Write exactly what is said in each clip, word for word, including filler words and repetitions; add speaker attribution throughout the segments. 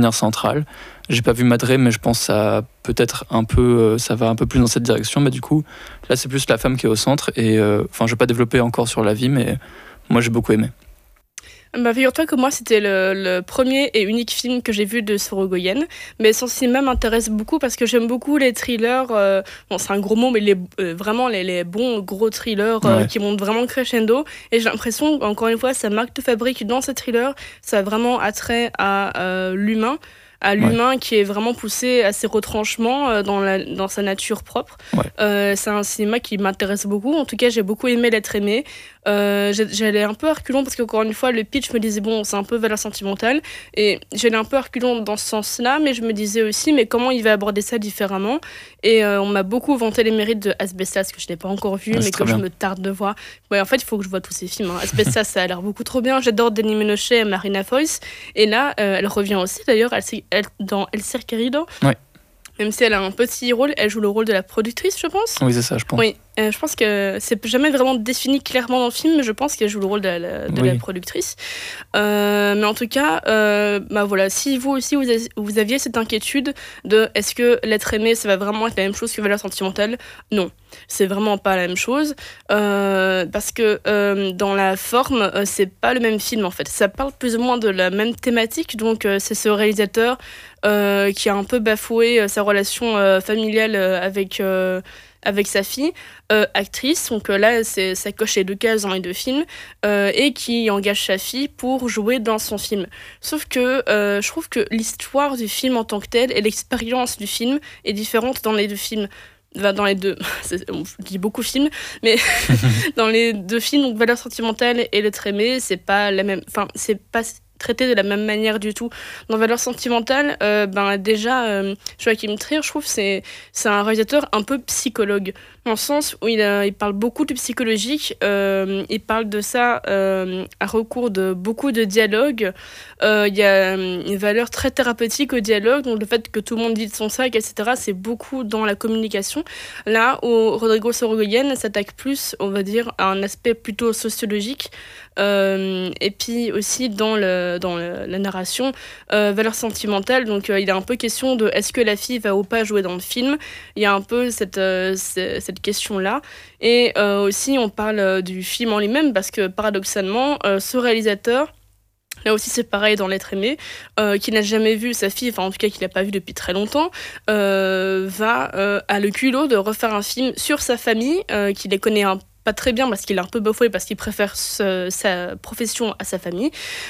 Speaker 1: manière centrale. J'ai pas vu Madré, mais je pense que ça peut-être un peu, ça va un peu plus dans cette direction. Mais du coup, là, c'est plus la femme qui est au centre. Et euh, enfin, je vais pas développer encore sur la vie, mais moi, j'ai beaucoup aimé.
Speaker 2: Bah, figure-toi que moi, c'était le, le premier et unique film que j'ai vu de Sorogoyen. Mais son cinéma m'intéresse beaucoup parce que j'aime beaucoup les thrillers. Euh, bon, c'est un gros mot, mais les, euh, vraiment les, les bons gros thrillers euh, ouais. qui montent vraiment crescendo. Et j'ai l'impression, encore une fois, sa marque de fabrique dans ces thrillers, ça a vraiment attrait à euh, l'humain. à l'humain ouais. qui est vraiment poussé à ses retranchements euh, dans, la, dans sa nature propre. Ouais. Euh, c'est un cinéma qui m'intéresse beaucoup. En tout cas, j'ai beaucoup aimé L'être aimé. Euh, j'allais un peu à reculons parce qu'encore une fois, le pitch me disait, bon, c'est un peu valeur sentimentale. Et j'allais un peu à reculons dans ce sens-là, mais je me disais aussi, mais comment il va aborder ça différemment ? Et euh, on m'a beaucoup vanté les mérites de Asbestas, que je n'ai pas encore vu, ah, mais que bien. je me tarde de voir. Ouais, en fait, il faut que je vois tous ces films. Hein. Asbestas, ça a l'air beaucoup trop bien. J'adore Denis Ménochet et Marina Foïs. Et là, euh, elle revient aussi, d'ailleurs, elle, elle, dans El Ser Querido.
Speaker 1: Ouais.
Speaker 2: Même si elle a un petit rôle, elle joue le rôle de la productrice, je pense.
Speaker 1: Oui, c'est ça, je pense.
Speaker 2: Oui, euh, je pense que c'est jamais vraiment défini clairement dans le film, mais je pense qu'elle joue le rôle de la, de oui. la productrice. Euh, mais en tout cas, euh, bah voilà, si vous aussi vous, avez, vous aviez cette inquiétude de est-ce que L'être aimé, ça va vraiment être la même chose que Valeurs sentimentales ? Non, c'est vraiment pas la même chose. Euh, parce que euh, dans la forme, euh, c'est pas le même film en fait. Ça parle plus ou moins de la même thématique, donc euh, c'est ce réalisateur euh, qui a un peu bafoué euh, sa relation euh, familiale euh, avec. Euh, avec sa fille, euh, actrice, donc euh, là c'est, ça coche les deux cases dans les deux films, euh, et qui engage sa fille pour jouer dans son film. Sauf que euh, je trouve que l'histoire du film en tant que telle et l'expérience du film est différente dans les deux films. Enfin, dans les deux, c'est, on dit beaucoup films, mais dans les deux films, donc Valeurs sentimentales et L'être aimé, c'est pas la même, enfin c'est pas traité de la même manière du tout. Dans Valeurs sentimentales, euh, ben déjà, euh, Joachim Trier, je trouve, c'est, c'est un réalisateur un peu psychologue, dans le sens où il, a, il parle beaucoup de psychologique, euh, il parle de ça euh, à recours de beaucoup de dialogues. Euh, il y a une valeur très thérapeutique au dialogue, donc le fait que tout le monde dit de son sac, et cetera, c'est beaucoup dans la communication. Là où Rodrigo Sorogoyen s'attaque plus, on va dire, à un aspect plutôt sociologique, euh, et puis aussi dans le dans le, la narration, euh, valeur sentimentale, donc euh, il est un peu question de est-ce que la fille va ou pas jouer dans le film, il y a un peu cette, euh, cette question-là, et euh, aussi on parle euh, du film en lui-même, parce que paradoxalement, euh, ce réalisateur, là aussi c'est pareil dans L'être aimé, euh, qui n'a jamais vu sa fille, enfin en tout cas qui l'a pas vu depuis très longtemps, euh, va euh, à le culot de refaire un film sur sa famille, euh, qui les connaît un pas très bien parce qu'il est un peu bafoué, parce qu'il préfère ce, sa profession à sa famille,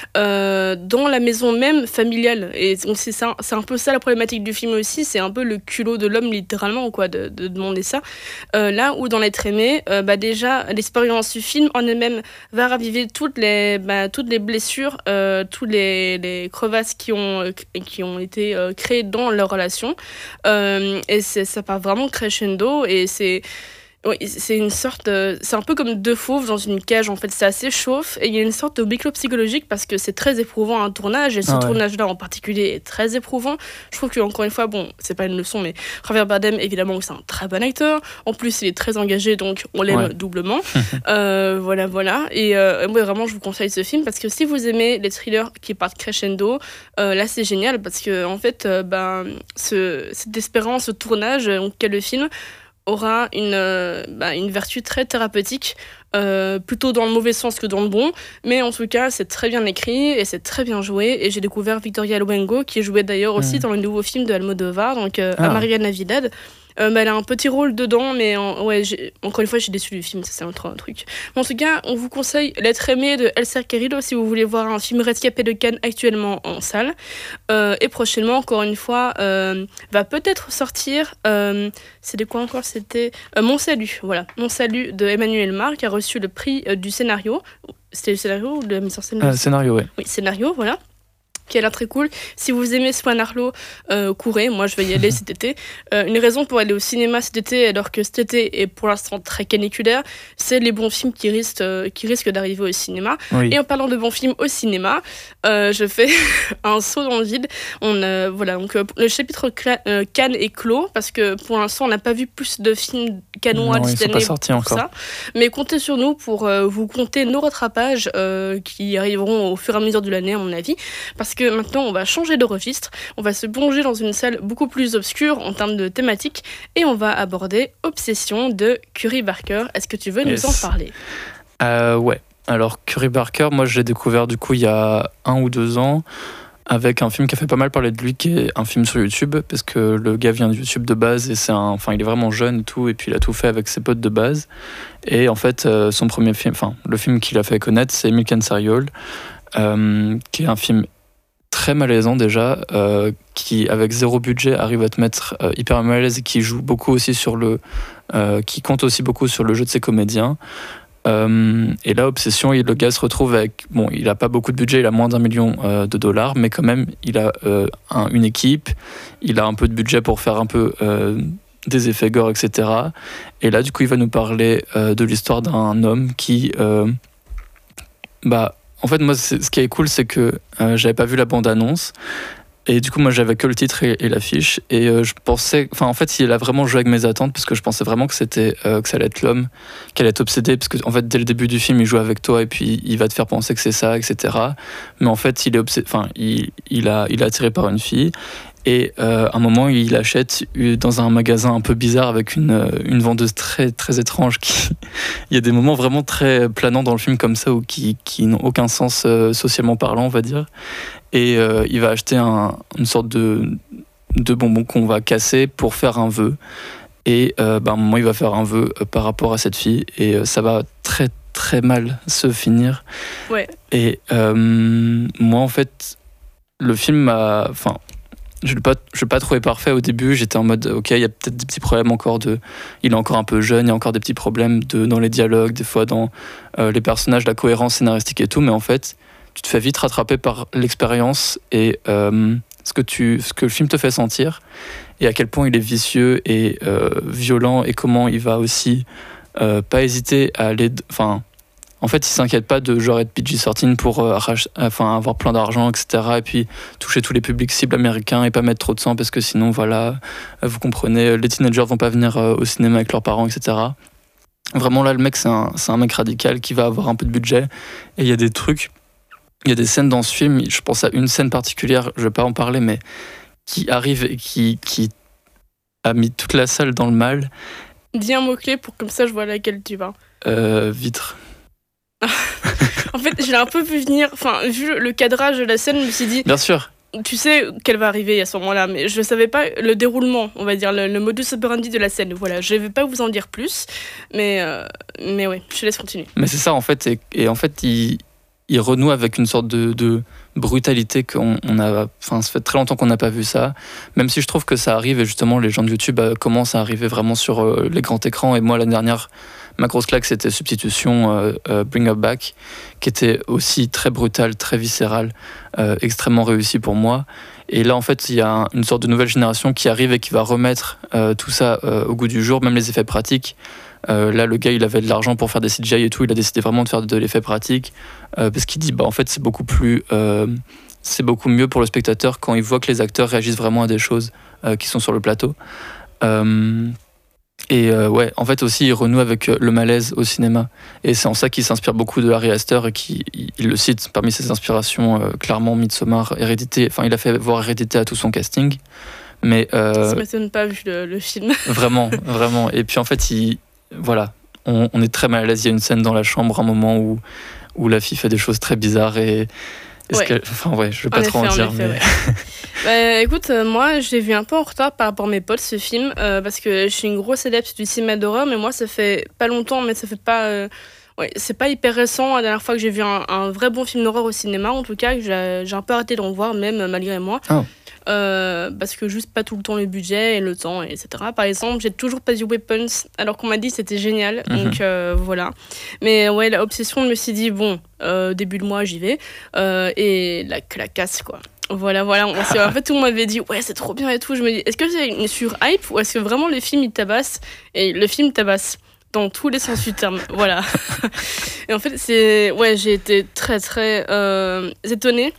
Speaker 2: euh, dans la maison même familiale. Et donc c'est, ça, c'est un peu ça la problématique du film aussi, c'est un peu le culot de l'homme littéralement, quoi, de, de demander ça. Euh, là où dans L'être aimé, euh, bah déjà l'expérience du film en elle-même va raviver toutes les, bah, toutes les blessures, euh, toutes les, les crevasses qui ont, qui ont été euh, créées dans leur relation. Euh, et c'est, ça part vraiment crescendo, et c'est oui, c'est une sorte de, c'est un peu comme deux fauves dans une cage, en fait, c'est assez chauffe, et il y a une sorte de huis clos psychologique parce que c'est très éprouvant un tournage, et ce ah ouais. tournage-là en particulier est très éprouvant. Je trouve qu'encore une fois, bon, c'est pas une leçon, mais Javier Bardem, évidemment, c'est un très bon acteur, en plus il est très engagé, donc on l'aime ouais. doublement. euh, voilà, voilà, et euh, moi vraiment je vous conseille ce film parce que si vous aimez les thrillers qui partent crescendo, euh, là c'est génial parce que en fait, euh, ben, ce, cette espérance, ce tournage, qu'est le film, aura une, euh, bah, une vertu très thérapeutique, euh, plutôt dans le mauvais sens que dans le bon, mais en tout cas c'est très bien écrit et c'est très bien joué, et j'ai découvert Victoria Luengo qui jouait d'ailleurs aussi mmh. dans le nouveau film de Almodovar, donc euh, ah. Amaria Navidad. Euh, bah, elle a un petit rôle dedans, mais en, ouais, j'ai, encore une fois, je suis déçue du film, ça c'est un, un truc. Mais en tout cas, on vous conseille L'être aimé de El Ser Querido si vous voulez voir un film rescapé de Cannes actuellement en salle. Euh, et prochainement, encore une fois, euh, va peut-être sortir, euh, c'était quoi encore C'était euh, Mon Salut, voilà. Mon Salut de Emmanuel Mar, qui a reçu le prix euh, du scénario. C'était le scénario ou de la mise en scène ?
Speaker 1: euh, Scénario, oui.
Speaker 2: Oui, scénario, voilà. Qui a l'air très cool. Si vous aimez Swan Arlo, euh, courez, moi je vais y aller cet été. Euh, une raison pour aller au cinéma cet été, alors que cet été est pour l'instant très caniculaire, c'est les bons films qui risquent, euh, qui risquent d'arriver au cinéma. Oui. Et en parlant de bons films au cinéma, euh, je fais un saut dans le vide. On, euh, voilà, donc, euh, le chapitre cla- euh, Cannes est clos, parce que pour l'instant on n'a pas vu plus de films cannois de cette année pour encore. Ça. Mais comptez sur nous pour euh, vous compter nos rattrapages euh, qui arriveront au fur et à mesure de l'année, à mon avis. Parce que que maintenant on va changer de registre, on va se plonger dans une salle beaucoup plus obscure en termes de thématique et on va aborder Obsession de Curry Barker. Est-ce que tu veux yes. nous en parler ?
Speaker 1: euh, Ouais, alors Curry Barker, moi je l'ai découvert du coup il y a un ou deux ans avec un film qui a fait pas mal parler de lui, qui est un film sur YouTube, parce que le gars vient de YouTube de base et c'est un, enfin il est vraiment jeune et tout, et puis il a tout fait avec ses potes de base. Et en fait, euh, son premier film, enfin le film qu'il a fait connaître, c'est Milk and Serial, euh, qui est un film très malaisant déjà, euh, qui avec zéro budget arrive à te mettre euh, hyper mal à l'aise et qui joue beaucoup aussi sur le, euh, qui compte aussi beaucoup sur le jeu de ses comédiens. Euh, et là, Obsession, il, le gars se retrouve avec, bon, il a pas beaucoup de budget, il a moins d'un million euh, de dollars, mais quand même, il a euh, un, une équipe, il a un peu de budget pour faire un peu euh, des effets gore, et cetera. Et là, du coup, il va nous parler euh, de l'histoire d'un homme qui, euh, bah, en fait, moi, ce qui est cool, c'est que euh, j'avais pas vu la bande-annonce. Et du coup, moi, j'avais que le titre et, et l'affiche. Et euh, je pensais... Enfin, en fait, il a vraiment joué avec mes attentes, parce que je pensais vraiment que, c'était, euh, que ça allait être l'homme, qu'elle allait être obsédée, parce que, en fait, dès le début du film, il joue avec toi, et puis il va te faire penser que c'est ça, et cetera. Mais en fait, il est obsédé... Enfin, il, il, a, il est attiré par une fille. Et euh, à un moment, il achète dans un magasin un peu bizarre avec une, une vendeuse très, très étrange. Qui... il y a des moments vraiment très planants dans le film comme ça, ou qui, qui n'ont aucun sens euh, socialement parlant, on va dire. Et euh, il va acheter un, une sorte de, de bonbon qu'on va casser pour faire un vœu. Et euh, bah, à un moment, il va faire un vœu euh, par rapport à cette fille. Et euh, ça va très, très mal se finir.
Speaker 2: Ouais.
Speaker 1: Et euh, moi, en fait, le film m'a... Enfin, je ne l'ai pas, je l'ai pas trouvé parfait au début. J'étais en mode, ok, il y a peut-être des petits problèmes encore de... Il est encore un peu jeune, il y a encore des petits problèmes de, dans les dialogues, des fois dans euh, les personnages, la cohérence scénaristique et tout. Mais en fait... tu te fais vite rattraper par l'expérience et euh, ce, que tu, ce que le film te fait sentir et à quel point il est vicieux et euh, violent et comment il va aussi euh, pas hésiter à aller... Enfin, en fait, il s'inquiète pas de genre être P G treize pour euh, arrache, enfin, avoir plein d'argent, et cetera. Et puis toucher tous les publics cibles américains et pas mettre trop de sang parce que sinon, voilà, vous comprenez, les teenagers vont pas venir euh, au cinéma avec leurs parents, et cetera. Vraiment, là, le mec, c'est un, c'est un mec radical qui va avoir un peu de budget et il y a des trucs... Il y a des scènes dans ce film, je pense à une scène particulière, je ne vais pas en parler, mais qui arrive et qui, qui a mis toute la salle dans le mal.
Speaker 2: Dis un mot-clé pour comme ça je vois laquelle tu vas.
Speaker 1: Euh, vitre.
Speaker 2: En fait, je l'ai un peu vu venir, enfin, vu le cadrage de la scène, je me suis dit...
Speaker 1: Bien sûr.
Speaker 2: Tu sais qu'elle va arriver à ce moment-là, mais je ne savais pas le déroulement, on va dire, le, le modus operandi de la scène. Voilà, je ne vais pas vous en dire plus, mais, euh, mais ouais, je te laisse continuer.
Speaker 1: Mais c'est ça, en fait, et, et en fait, il... il renoue avec une sorte de, de brutalité qu'on on a... Enfin, ça fait très longtemps qu'on n'a pas vu ça. Même si je trouve que ça arrive, et justement, les gens de YouTube euh, commencent à arriver vraiment sur euh, les grands écrans. Et moi, l'année dernière, ma grosse claque, c'était Substitution, euh, euh, Bring Up Back, qui était aussi très brutal, très viscéral, euh, extrêmement réussi pour moi. Et là, en fait, il y a une sorte de nouvelle génération qui arrive et qui va remettre euh, tout ça euh, au goût du jour, même les effets pratiques. Euh, là, le gars, il avait de l'argent pour faire des C G I et tout. Il a décidé vraiment de faire de l'effet pratique euh, parce qu'il dit, bah, en fait, c'est beaucoup plus, euh, c'est beaucoup mieux pour le spectateur quand il voit que les acteurs réagissent vraiment à des choses euh, qui sont sur le plateau. Euh, et euh, ouais, en fait aussi, il renoue avec le malaise au cinéma. Et c'est en ça qu'il s'inspire beaucoup de Ari Aster et qu'il il le cite parmi ses inspirations, euh, clairement Midsommar, Hérédité. Enfin, il a fait voir Hérédité à tout son casting. Mais euh,
Speaker 2: ça m'étonne pas vu le, le film.
Speaker 1: Vraiment, vraiment. Et puis en fait, il voilà, on, on est très mal à l'aise. Il y a une scène dans la chambre, un moment où, où la fille fait des choses très bizarres et...
Speaker 2: Ouais.
Speaker 1: Que, enfin ouais, je vais pas
Speaker 2: en
Speaker 1: trop
Speaker 2: effet,
Speaker 1: en dire.
Speaker 2: En effet,
Speaker 1: mais...
Speaker 2: ouais. bah, écoute, euh, moi je l'ai vu un peu en retard par rapport à mes potes ce film, euh, parce que je suis une grosse adepte du cinéma d'horreur, mais moi ça fait pas longtemps, mais ça fait pas... Euh... Ouais, c'est pas hyper récent, la dernière fois que j'ai vu un, un vrai bon film d'horreur au cinéma, en tout cas, j'ai, j'ai un peu arrêté d'en voir, même malgré moi.
Speaker 1: Oh.
Speaker 2: Euh, parce que juste pas tout le temps le budget et le temps, et cetera. Par exemple, j'ai toujours pas vu Weapons, alors qu'on m'a dit que c'était génial, mm-hmm. donc euh, voilà. Mais ouais, la Obsession, je me suis dit, bon, euh, début de mois, j'y vais, euh, et la, que la casse, quoi. Voilà, voilà. On, en fait, tout le monde m'avait dit, ouais, c'est trop bien et tout. Je me dis, est-ce que c'est une sur-hype ou est-ce que vraiment le film, il tabasse? Et le film tabasse dans tous les sens du terme, voilà. Et en fait, c'est... Ouais, j'ai été très, très euh, étonnée.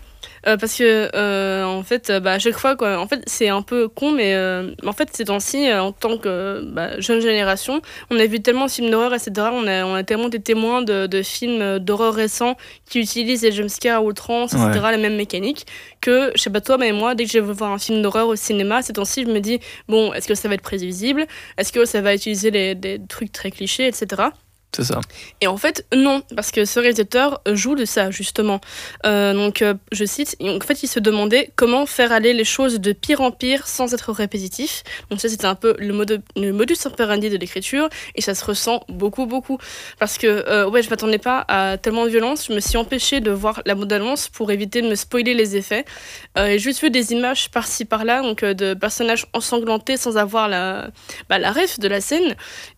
Speaker 2: Euh, parce que euh, en fait, euh, bah, à chaque fois, quoi, en fait, c'est un peu con, mais euh, en fait, ces temps-ci, euh, en tant que bah, jeune génération, on a vu tellement de films d'horreur, et cetera. On a, on a tellement été témoins de, de films d'horreur récents qui utilisent les jumpscares à outrance, et cetera, ouais. La même mécanique, que, je sais pas toi, mais moi, dès que je vais voir un film d'horreur au cinéma, ces temps-ci, je me dis, bon, est-ce que ça va être prévisible? Est-ce que ça va utiliser les, des trucs très clichés, et cetera.
Speaker 1: C'est ça.
Speaker 2: Et en fait, non, parce que ce réalisateur joue de ça, justement. Euh, donc, euh, je cite, en fait, il se demandait comment faire aller les choses de pire en pire sans être répétitif. Donc ça, c'était un peu le, mode, le modus operandi de l'écriture, et ça se ressent beaucoup, beaucoup. Parce que, euh, ouais, je m'attendais pas à tellement de violence, je me suis empêchée de voir la bande-annonce pour éviter de me spoiler les effets. Euh, j'ai juste vu des images par-ci, par-là, donc euh, de personnages ensanglantés sans avoir la, bah, la ref de la scène.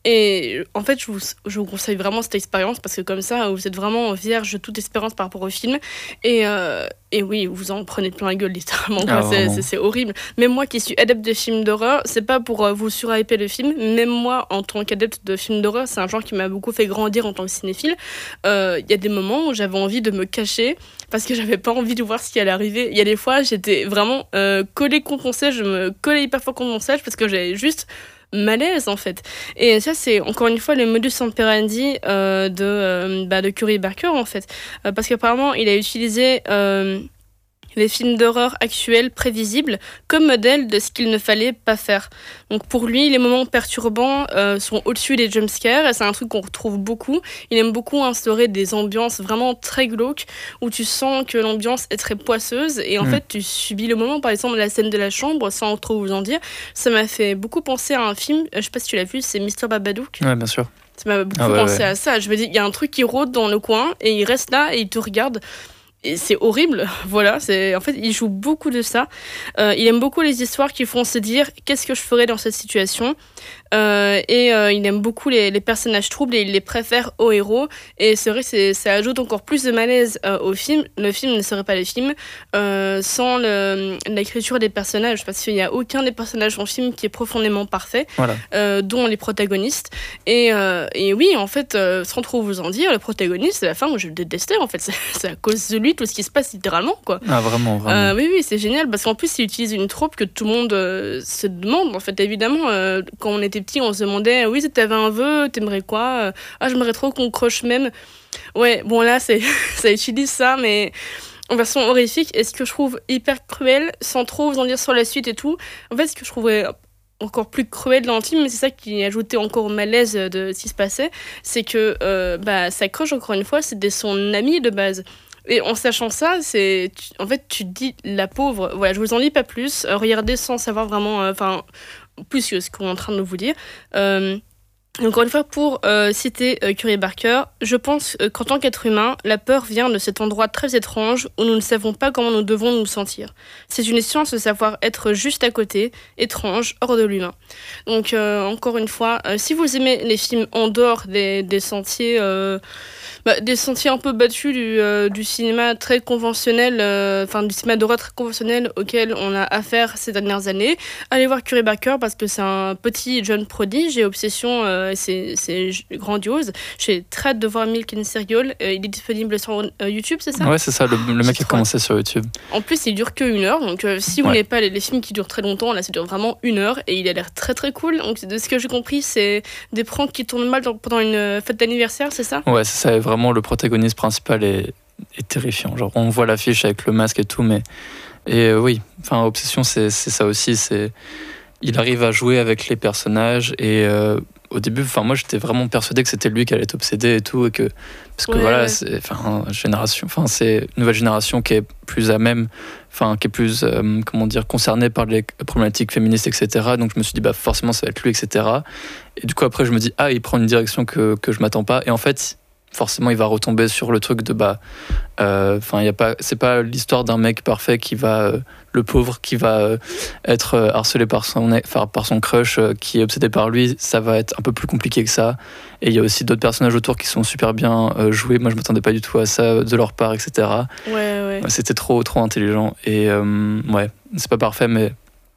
Speaker 2: Et en fait, je vous, je vous conseille vraiment cette expérience parce que comme ça, vous êtes vraiment vierge de toute espérance par rapport au film. Et, euh, et oui, vous en prenez plein la gueule, littéralement. Ah, c'est, c'est, c'est horrible. Même moi qui suis adepte de films d'horreur, c'est pas pour vous surhyper le film. Même moi, en tant qu'adepte de films d'horreur, c'est un genre qui m'a beaucoup fait grandir en tant que cinéphile. Il euh, y a des moments où j'avais envie de me cacher parce que j'avais pas envie de voir ce qui allait arriver. Il y a des fois, j'étais vraiment euh, collée contre mon siège, je me collais hyper fort contre mon siège parce que j'avais juste malaise en fait. Et ça c'est encore une fois le modus operandi euh, de, euh, bah, de Cory Barker en fait. Euh, parce qu'apparemment il a utilisé euh, les films d'horreur actuels prévisibles comme modèle de ce qu'il ne fallait pas faire. Donc pour lui, les moments perturbants euh, sont au-dessus des jumpscares, et c'est un truc qu'on retrouve beaucoup. Il aime beaucoup instaurer des ambiances vraiment très glauques, où tu sens que l'ambiance est très poisseuse, et en mmh. fait tu subis le moment. Par exemple, la scène de la chambre, sans trop vous en dire, ça m'a fait beaucoup penser à un film, je sais pas si tu l'as vu, c'est mister Babadook.
Speaker 1: Ouais, bien sûr.
Speaker 2: Ça m'a beaucoup
Speaker 1: ah ouais,
Speaker 2: pensé
Speaker 1: ouais.
Speaker 2: à ça. Je me dis, il y a un truc qui rôde dans le coin, et il reste là, et il te regarde. Et c'est horrible, voilà. C'est, en fait, il joue beaucoup de ça. Euh, il aime beaucoup les histoires qui font se dire qu'est-ce que je ferais dans cette situation. Euh, et euh, il aime beaucoup les, les personnages troubles et il les préfère aux héros. Et c'est vrai que c'est, ça ajoute encore plus de malaise euh, au film. Le film ne serait pas le film euh, sans le, l'écriture des personnages, parce qu'il n'y a aucun des personnages en film qui est profondément parfait, voilà. euh, dont les protagonistes. Et, euh, et oui, en fait, euh, sans trop vous en dire, le protagoniste, c'est la fin où je le détestais. En fait, c'est, c'est à cause de lui tout ce qui se passe littéralement, quoi.
Speaker 1: Ah vraiment, vraiment.
Speaker 2: Euh, oui, oui, c'est génial parce qu'en plus il utilise une trope que tout le monde euh, se demande. En fait, évidemment, euh, quand on était petit, on se demandait, oui, si t'avais un vœu, t'aimerais quoi? Ah, j'aimerais trop qu'on croche même. Ouais, bon là, c'est ça utilise ça, mais en version horrifique. Et ce que je trouve hyper cruel, sans trop vous en dire sur la suite et tout, en fait, ce que je trouvais encore plus cruel dans le film, mais c'est ça qui ajoutait encore au malaise de ce qui se passait, c'est que euh, bah, sa crush, encore une fois, c'était son ami de base. Et en sachant ça, c'est, tu, en fait, tu te dis, la pauvre, voilà, je vous en lis pas plus, euh, regardez sans savoir vraiment, enfin, euh, plus que ce qu'on est en train de vous dire. Euh, Encore une fois, pour euh, citer euh, Cory Barker, je pense euh, qu'en tant qu'être humain, la peur vient de cet endroit très étrange où nous ne savons pas comment nous devons nous sentir. C'est une science de savoir être juste à côté, étrange, hors de l'humain. Donc, euh, encore une fois, euh, si vous aimez les films en dehors des, des sentiers... Euh, Bah, des sentiers un peu battus du, euh, du cinéma très conventionnel, enfin euh, du cinéma d'horreur très conventionnel auquel on a affaire ces dernières années. Allez voir Cory Barker parce que c'est un petit jeune prodige et Obsession, euh, c'est, c'est grandiose. J'ai très hâte de voir Milk and Serial. Euh, il est disponible sur euh, YouTube, c'est ça?
Speaker 1: Ouais, c'est ça, le, le mec a commencé sur YouTube.
Speaker 2: En plus, il dure que une heure, donc euh, si vous ouais. n'avez pas les, les films qui durent très longtemps, là ça dure vraiment une heure et il a l'air très très cool. Donc de ce que j'ai compris, c'est des pranks qui tournent mal dans, pendant une fête d'anniversaire, c'est ça? Ouais, c'est ça, vraiment. Vraiment le protagoniste principal est, est terrifiant. Genre on voit l'affiche avec le masque et tout, mais et euh, oui, enfin Obsession c'est, c'est ça aussi. C'est il arrive à jouer avec les personnages et euh, au début, enfin moi j'étais vraiment persuadé que c'était lui qui allait être obsédé et tout et que parce que ouais, voilà, ouais. c'est enfin génération, enfin c'est une nouvelle génération qui est plus à même, enfin qui est plus euh, comment dire concernée par les problématiques féministes et cetera. Donc je me suis dit bah forcément ça va être lui et cetera. Et du coup après je me dis ah il prend une direction que que je m'attends pas et en fait forcément il va retomber sur le truc de bah enfin euh, il y a pas c'est pas l'histoire d'un mec parfait qui va euh, le pauvre qui va euh, être euh, harcelé par son enfin par son crush euh, qui est obsédé par lui. Ça va être un peu plus compliqué que ça et il y a aussi d'autres personnages autour qui sont super bien euh, joués. Moi je m'attendais pas du tout à ça de leur part, etc. Ouais, ouais. C'était trop trop intelligent et euh, ouais c'est pas parfait mais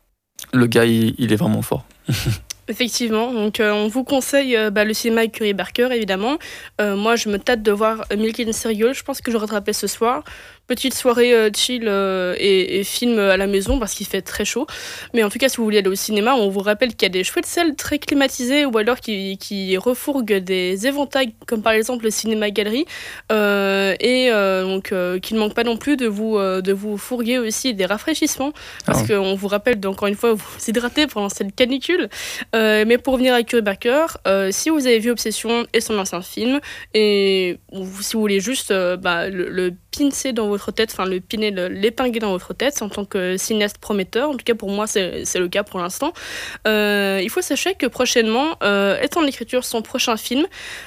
Speaker 2: le gars il, il est vraiment fort. Effectivement, donc euh, on vous conseille euh, bah, le cinéma avec Cory Barker évidemment. Euh, moi je me tâte de voir Milk and Serial, je pense que je rattrapais ce soir. petite soirée euh, chill euh, et, et film à la maison parce qu'il fait très chaud. Mais en tout cas, si vous voulez aller au cinéma, on vous rappelle qu'il y a des chouettes salles très climatisées ou alors qui, qui refourguent des éventails, comme par exemple le cinéma galerie, euh, et euh, donc euh, qu'il ne manque pas non plus de vous, euh, de vous fourguer aussi des rafraîchissements parce ah. qu'on vous rappelle encore une fois vous vous hydratez pendant cette canicule. Euh, mais pour revenir à Curry Barker, euh, si vous avez vu Obsession et son ancien film, et ou, si vous voulez juste euh, bah, le, le pincer dans votre tête, enfin le piner, le, l'épingler dans votre tête en tant que cinéaste prometteur, en tout cas pour moi c'est, c'est le cas pour l'instant, euh, il faut sachez que prochainement euh, est en écriture son prochain film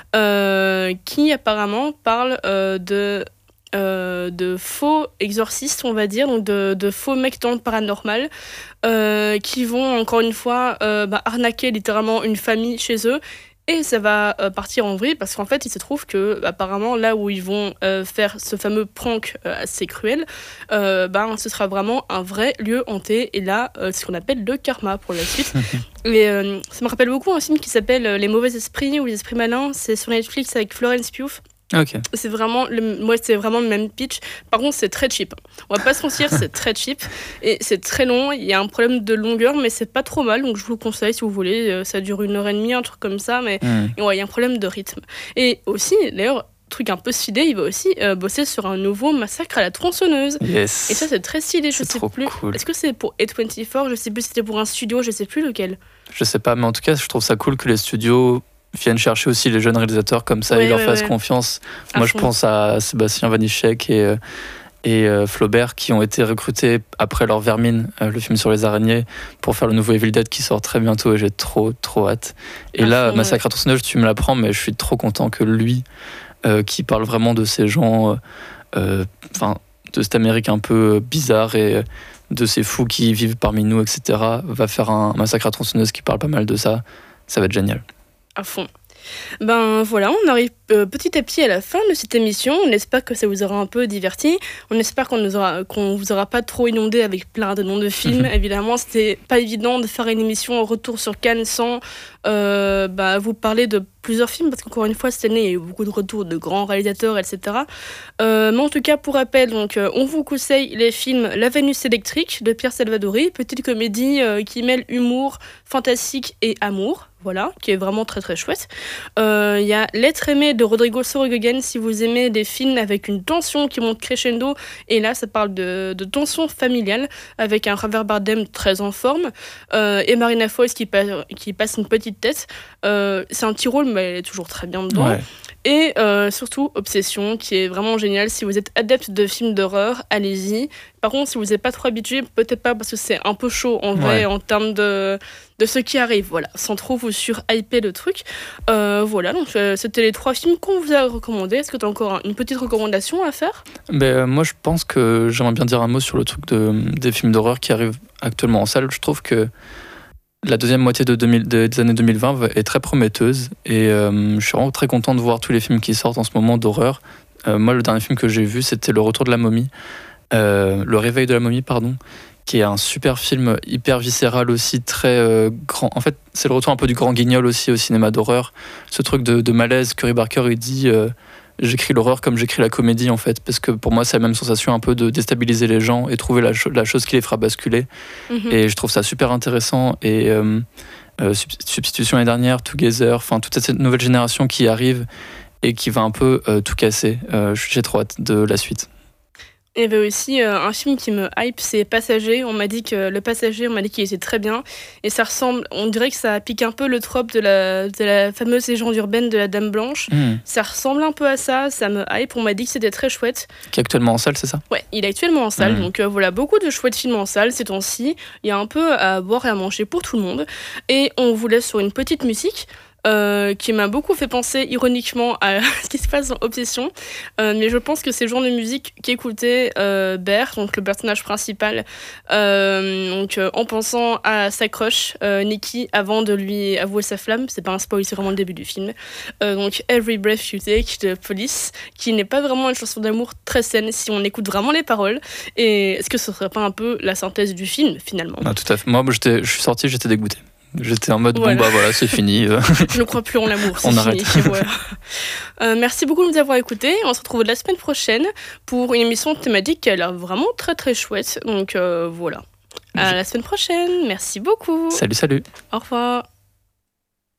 Speaker 2: euh, qui apparemment parle euh, de Euh, de faux exorcistes, on va dire, donc de, de faux mecs dans le paranormal euh, qui vont encore une fois euh, bah, arnaquer littéralement une famille chez eux. Et ça va euh, partir en vrille parce qu'en fait, il se trouve que apparemment là où ils vont euh, faire ce fameux prank euh, assez cruel, euh, bah, ce sera vraiment un vrai lieu hanté. Et là, euh, c'est ce qu'on appelle le karma pour la suite. Et euh, ça me rappelle beaucoup un film qui s'appelle Les Mauvais Esprits ou Les Esprits Malins. C'est sur Netflix avec Florence Pugh.
Speaker 1: Okay.
Speaker 2: C'est vraiment le, moi c'est vraiment le même pitch. Par contre c'est très cheap. On va pas se mentir, c'est très cheap et c'est très long. Il y a un problème de longueur, mais c'est pas trop mal. Donc je vous le conseille si vous voulez. Ça dure une heure et demie, un truc comme ça. Mais mmh. ouais, il y a un problème de rythme. Et aussi, d'ailleurs, truc un peu stylé, il va aussi euh, bosser sur un nouveau Massacre à la tronçonneuse.
Speaker 1: Yes.
Speaker 2: Et ça c'est très stylé. Je
Speaker 1: c'est
Speaker 2: sais
Speaker 1: trop
Speaker 2: plus.
Speaker 1: Cool.
Speaker 2: Est-ce que c'est pour A vingt-quatre ? Je sais plus si c'était pour un studio. Je sais plus lequel.
Speaker 1: Je sais pas, mais en tout cas, je trouve ça cool que les studios viennent chercher aussi les jeunes réalisateurs comme ça, ouais, et leur ouais, fassent ouais. confiance. À Moi, fond. Je pense à Sébastien Vanitschek et, et euh, Flaubert qui ont été recrutés après leur Vermine, euh, le film sur les araignées, pour faire le nouveau Evil Dead qui sort très bientôt et j'ai trop, trop hâte. Et à là, fond, Massacre ouais. à tronçonneuse, tu me l'apprends, mais je suis trop content que lui, euh, qui parle vraiment de ces gens, euh, enfin, de cette Amérique un peu bizarre et de ces fous qui vivent parmi nous, et cetera, va faire un Massacre à tronçonneuse qui parle pas mal de ça. Ça va être génial.
Speaker 2: À fond. Ben voilà, on arrive euh, petit à petit à la fin de cette émission. On espère que ça vous aura un peu diverti. On espère qu'on nous aura, qu'on vous aura pas trop inondé avec plein de noms de films. Évidemment, c'était pas évident de faire une émission Retour sur Cannes sans euh, bah, vous parler de plusieurs films, parce qu'encore une fois, cette année, il y a eu beaucoup de retours de grands réalisateurs, et cetera. Euh, mais en tout cas, pour rappel, donc, euh, on vous conseille les films La Vénus électrique de Pierre Salvadori, petite comédie euh, qui mêle humour, fantastique et amour. Voilà, qui est vraiment très très chouette. Il euh, y a L'être aimé de Rodrigo Sorogoyen, si vous aimez des films avec une tension qui monte crescendo. Et là, ça parle de, de tension familiale avec un Javier Bardem très en forme euh, et Marina Foïs qui, pa- qui passe une petite tête. Euh, c'est un petit rôle, mais elle est toujours très bien dedans. Ouais. Et euh, surtout Obsession, qui est vraiment génial. Si vous êtes adepte de films d'horreur, allez-y. Par contre, si vous n'êtes pas trop habitué, peut-être pas parce que c'est un peu chaud en vrai ouais. en termes de, de ce qui arrive. Voilà, sans trop vous sur-hyper le truc. Euh, voilà, donc euh, c'était les trois films qu'on vous a recommandés. Est-ce que tu as encore une petite recommandation à faire ?
Speaker 1: ben, euh, Moi, je pense que j'aimerais bien dire un mot sur le truc de, des films d'horreur qui arrivent actuellement en salle. Je trouve que la deuxième moitié de deux mille, de, des années deux mille vingt est très prometteuse et euh, je suis vraiment très content de voir tous les films qui sortent en ce moment d'horreur. Euh, moi, le dernier film que j'ai vu, c'était Le Retour de la momie, euh, Le Réveil de la momie, pardon, qui est un super film hyper viscéral aussi, très euh, grand. En fait, c'est le retour un peu du grand guignol aussi au cinéma d'horreur. Ce truc de, de malaise, Curry Barker, il dit euh, j'écris l'horreur comme j'écris la comédie, en fait, parce que pour moi, c'est la même sensation un peu de déstabiliser les gens et trouver la, cho- la chose qui les fera basculer. Mm-hmm. Et je trouve ça super intéressant. Et euh, euh, Substitution l'année dernière, Together, enfin, toute cette nouvelle génération qui arrive et qui va un peu euh, tout casser. Euh, j'ai trop hâte de la suite.
Speaker 2: Il y avait aussi euh, un film qui me hype, c'est Passager. On m'a dit que le Passager, on m'a dit qu'il était très bien. Et ça ressemble, on dirait que ça pique un peu le trope de la, de la fameuse légende urbaine de la Dame Blanche. Mmh. Ça ressemble un peu à ça, ça me hype. On m'a dit que c'était très chouette.
Speaker 1: Qui est actuellement en salle, c'est ça ?
Speaker 2: Ouais, il est actuellement en salle. Mmh. Donc euh, voilà, beaucoup de chouettes films en salle ces temps-ci. Il y a un peu à boire et à manger pour tout le monde. Et on vous laisse sur une petite musique. Euh, qui m'a beaucoup fait penser ironiquement à ce qui se passe dans Obsession, euh, mais je pense que c'est le genre de musique qu'écoutait euh, Bear, donc le personnage principal, euh, donc, euh, en pensant à sa crush euh, Nikki avant de lui avouer sa flamme. C'est pas un spoil, c'est vraiment le début du film. Euh, donc Every Breath You Take de Police, qui n'est pas vraiment une chanson d'amour très saine si on écoute vraiment les paroles. Et est-ce que ce serait pas un peu la synthèse du film finalement ?
Speaker 1: Ah, tout à fait. Moi, j'étais, je suis sorti, j'étais dégoûté. J'étais en mode, voilà. bon bah voilà, c'est fini.
Speaker 2: Je ne crois plus en l'amour, c'est
Speaker 1: on
Speaker 2: fini.
Speaker 1: Arrête.
Speaker 2: Voilà. Euh, merci beaucoup de nous avoir écoutés. On se retrouve la semaine prochaine pour une émission thématique qui a l'air vraiment très très chouette. Donc euh, voilà. À la semaine prochaine. Merci beaucoup.
Speaker 1: Salut, salut.
Speaker 2: Au revoir.